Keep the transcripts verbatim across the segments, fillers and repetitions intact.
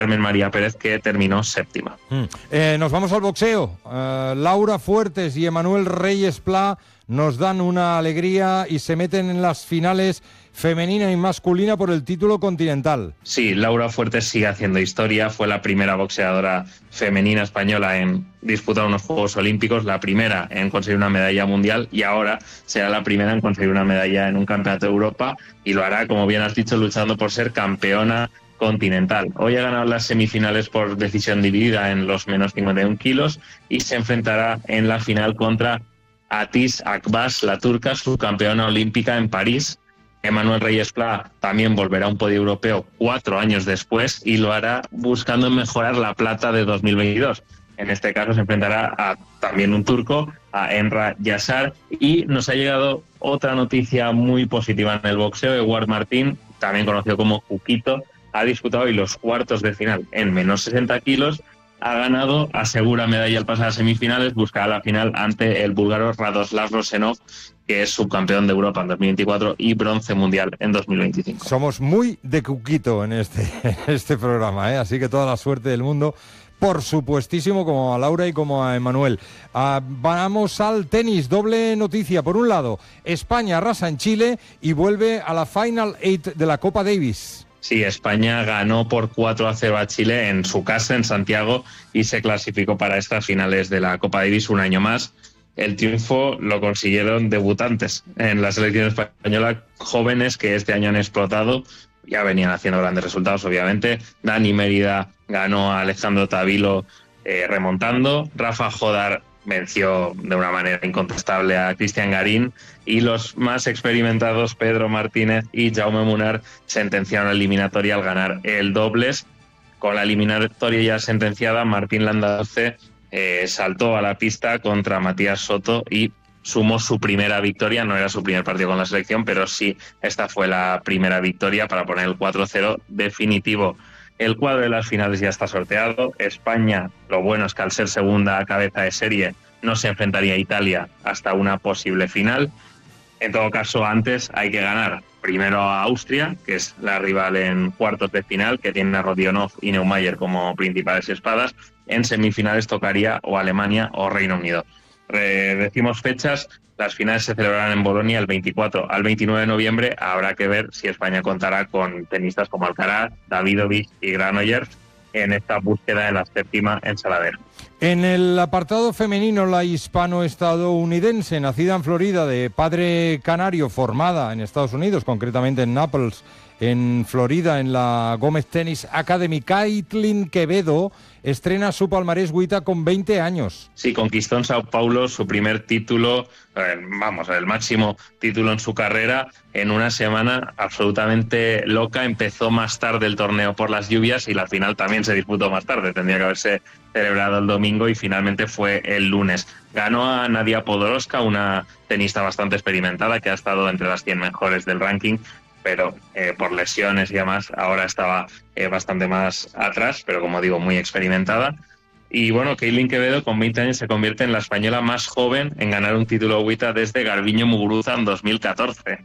Carmen María Pérez, que terminó séptima. Mm. Eh, nos vamos al boxeo. Uh, Laura Fuertes y Emanuel Reyes Pla nos dan una alegría y se meten en las finales femenina y masculina por el título continental. Sí, Laura Fuertes sigue haciendo historia, fue la primera boxeadora femenina española en disputar unos Juegos Olímpicos, la primera en conseguir una medalla mundial y ahora será la primera en conseguir una medalla en un campeonato de Europa y lo hará, como bien has dicho, luchando por ser campeona continental. Hoy ha ganado las semifinales por decisión dividida en los menos cincuenta y uno kilos y se enfrentará en la final contra Atis Akbaş, la turca, subcampeona olímpica en París. Emanuel Reyes Pla también volverá a un podio europeo cuatro años después y lo hará buscando mejorar la plata de dos mil veintidós. En este caso se enfrentará a también un turco, a Enra Yasar, y nos ha llegado otra noticia muy positiva en el boxeo. Eduard Martín, también conocido como Cuquito, ha disputado hoy los cuartos de final en menos sesenta kilos, ha ganado, asegura medalla al pasar a semifinales, buscará la final ante el búlgaro Radoslav Rosenov, que es subcampeón de Europa en dos mil veinticuatro y bronce mundial en dos mil veinticinco. Somos muy de Cuquito en este, en este programa, ¿eh? Así que toda la suerte del mundo, por supuestísimo, como a Laura y como a Emanuel. Uh, vamos al tenis, doble noticia. Por un lado, España arrasa en Chile y vuelve a la Final Eight de la Copa Davis. Sí, España ganó por cuatro a cero a Chile en su casa, en Santiago, y se clasificó para estas finales de la Copa Davis un año más. El triunfo lo consiguieron debutantes en la selección española, jóvenes que este año han explotado, ya venían haciendo grandes resultados, obviamente. Dani Mérida ganó a Alejandro Tavilo eh, remontando, Rafa Jodar venció de una manera incontestable a Cristian Garín y los más experimentados Pedro Martínez y Jaume Munar sentenciaron la eliminatoria al ganar el dobles. Con la eliminatoria ya sentenciada, Martín Landazuri eh, saltó a la pista contra Matías Soto y sumó su primera victoria. No era su primer partido con la selección, pero sí esta fue la primera victoria para poner el cuatro cero definitivo. El cuadro de las finales ya está sorteado. España, lo bueno es que al ser segunda cabeza de serie, no se enfrentaría a Italia hasta una posible final. En todo caso, antes hay que ganar primero a Austria, que es la rival en cuartos de final, que tiene a Rodionov y Neumayer como principales espadas. En semifinales tocaría o Alemania o Reino Unido. Re- decimos fechas. Las finales se celebrarán en Bolonia el veinticuatro al veintinueve de noviembre. Habrá que ver si España contará con tenistas como Alcaraz, Davidovich y Granollers en esta búsqueda de la séptima ensaladera. En el apartado femenino, la hispano-estadounidense, nacida en Florida, de padre canario, formada en Estados Unidos, concretamente en Naples, en Florida, en la Gómez Tennis Academy, Kaitlyn Quevedo estrena su palmarés WTA con veinte años. Sí, conquistó en Sao Paulo su primer título, eh, vamos, el máximo título en su carrera, en una semana absolutamente loca. Empezó más tarde el torneo por las lluvias y la final también se disputó más tarde. Tendría que haberse celebrado el domingo y finalmente fue el lunes. Ganó a Nadia Podoroska, una tenista bastante experimentada que ha estado entre las cien mejores del ranking, pero eh, por lesiones y demás ahora estaba eh, bastante más atrás, pero como digo, muy experimentada. Y bueno, Kaitlyn Quevedo con veinte años se convierte en la española más joven en ganar un título WTA desde Garbiñe Muguruza en dos mil catorce.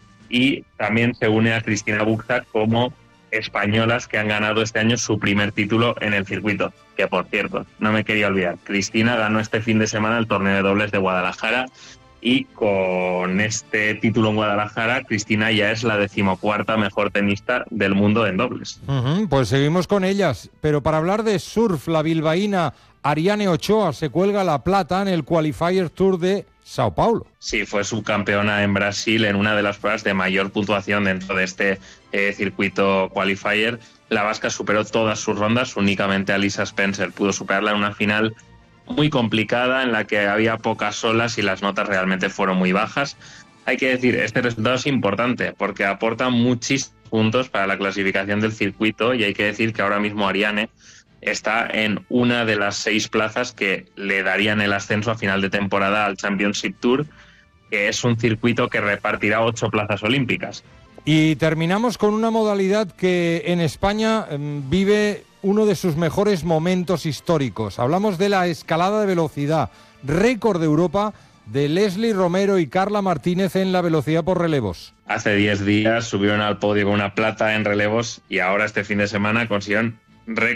Y también se une a Cristina Bucsa como españolas que han ganado este año su primer título en el circuito, que por cierto, no me quería olvidar, Cristina ganó este fin de semana el torneo de dobles de Guadalajara. Y con este título en Guadalajara, Cristina ya es la decimocuarta mejor tenista del mundo en dobles. Uh-huh, pues seguimos con ellas. Pero para hablar de surf, la bilbaína Ariane Ochoa se cuelga la plata en el Qualifier Tour de Sao Paulo. Sí, fue subcampeona en Brasil en una de las pruebas de mayor puntuación dentro de este eh, circuito Qualifier. La vasca superó todas sus rondas, únicamente Alisa Spencer pudo superarla en una final muy complicada en la que había pocas olas y las notas realmente fueron muy bajas. Hay que decir, este resultado es importante porque aporta muchísimos puntos para la clasificación del circuito y hay que decir que ahora mismo Ariane está en una de las seis plazas que le darían el ascenso a final de temporada al Championship Tour, que es un circuito que repartirá ocho plazas olímpicas. Y terminamos con una modalidad que en España eh, vive uno de sus mejores momentos históricos. Hablamos de la escalada de velocidad, récord de Europa de Leslie Romero y Carla Martínez en la velocidad por relevos. Hace diez días subieron al podio con una plata en relevos y ahora este fin de semana consiguieron récord